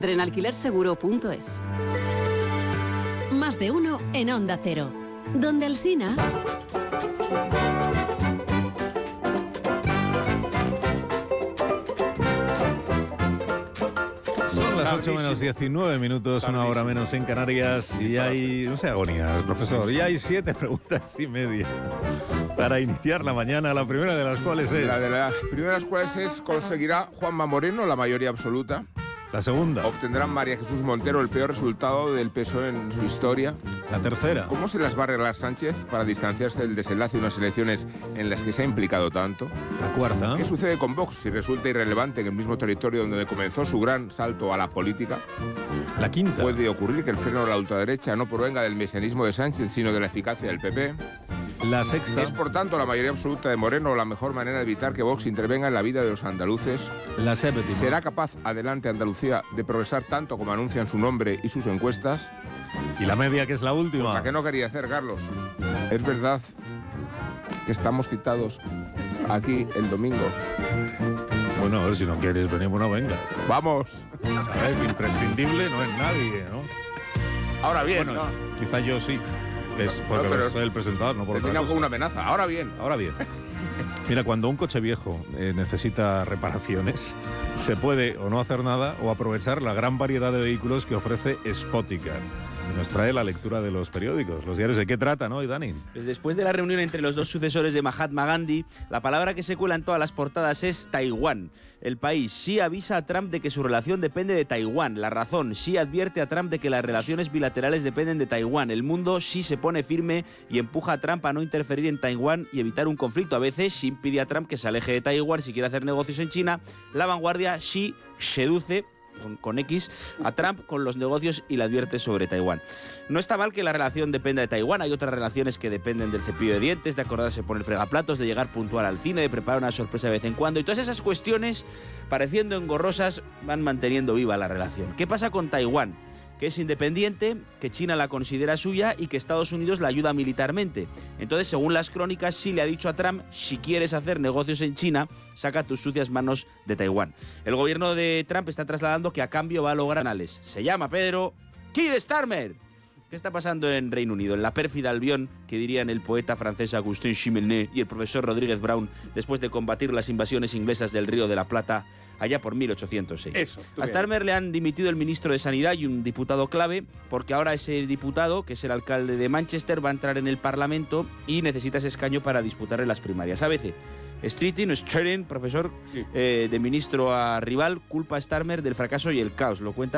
Renalquilerseguro.es. Más de uno en Onda Cero. Donde Alsina. Son las 8 menos 19 minutos, una hora menos en Canarias, y hay, no sé, agonías, profesor, y hay 7 preguntas y media para iniciar la mañana, la primera de las cuales es... La de las primeras cuales es, ¿conseguirá Juanma Moreno la mayoría absoluta? La segunda. ¿Obtendrá María Jesús Montero el peor resultado del PSOE en su historia? La tercera. ¿Cómo se las va a arreglar Sánchez para distanciarse del desenlace de unas elecciones en las que se ha implicado tanto? La cuarta. ¿Qué sucede con Vox si resulta irrelevante en el mismo territorio donde comenzó su gran salto a la política? La quinta. ¿Puede ocurrir que el freno de la ultraderecha no provenga del mesianismo de Sánchez, sino de la eficacia del PP? La sexta. ¿Es, por tanto, la mayoría absoluta de Moreno la mejor manera de evitar que Vox intervenga en la vida de los andaluces? La séptima. ¿Será capaz, adelante Andalucía, de progresar tanto como anuncian su nombre y sus encuestas? Y la media, que es la última. ¿A qué no quería hacer, Carlos? Es verdad que estamos citados aquí el domingo. Bueno, a ver, si no quieres venir, bueno, venga. ¡Vamos! ¿Sabes? Imprescindible no es nadie, ¿no? Ahora bien, bueno, ¿no? Quizá yo sí, que es porque pero soy el presentador, no por otra terminamos cosa. con una amenaza. Ahora bien. Ahora bien, mira, cuando un coche viejo necesita reparaciones, se puede o no hacer nada o aprovechar la gran variedad de vehículos que ofrece Spoticar. Nos trae la lectura de los periódicos, los diarios. ¿De qué tratan hoy, Dani? Pues después de la reunión entre los dos sucesores de Mahatma Gandhi, la palabra que se cuela en todas las portadas es Taiwán. El país sí avisa a Trump de que su relación depende de Taiwán. La razón sí advierte a Trump de que las relaciones bilaterales dependen de Taiwán. El mundo sí se pone firme y empuja a Trump a no interferir en Taiwán y evitar un conflicto. A veces sí impide a Trump que se aleje de Taiwán si quiere hacer negocios en China. La Vanguardia sí seduce con X a Trump con los negocios y le advierte sobre Taiwán. No está mal que la relación dependa de Taiwán, hay otras relaciones que dependen del cepillo de dientes, de acordarse poner fregaplatos, de llegar puntual al cine, de preparar una sorpresa de vez en cuando, y todas esas cuestiones, pareciendo engorrosas, van manteniendo viva la relación. ¿Qué pasa con Taiwán? Que es independiente, que China la considera suya y que Estados Unidos la ayuda militarmente. Entonces, según las crónicas, sí le ha dicho a Trump, si quieres hacer negocios en China, saca tus sucias manos de Taiwán. El gobierno de Trump está trasladando que a cambio va a lograr anales. Se llama Pedro Keir Starmer. ¿Qué está pasando en Reino Unido? En la pérfida Albión, que dirían el poeta francés Augustin Chimelnet y el profesor Rodríguez Brown, después de combatir las invasiones inglesas del Río de la Plata allá por 1806. A Starmer le han dimitido el ministro de Sanidad y un diputado clave, porque ahora ese diputado, que es el alcalde de Manchester, va a entrar en el Parlamento y necesita ese escaño para disputarle las primarias. A veces, Streeting, profesor, de ministro a rival, culpa a Starmer del fracaso y el caos. Lo cuenta